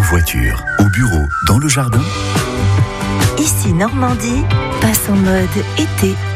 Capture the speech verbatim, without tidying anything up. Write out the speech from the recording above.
voiture, au bureau, dans le jardin. Ici Normandie passe en mode été.